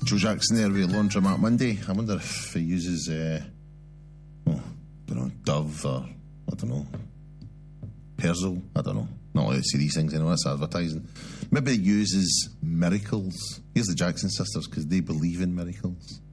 Joe Jackson there with Laundromat Monday. I wonder if he uses, Dove or, I don't know, Persil. I don't know. Not like to see these things anyway, that's advertising. Maybe he uses miracles. Here's the Jackson sisters, because they believe in miracles.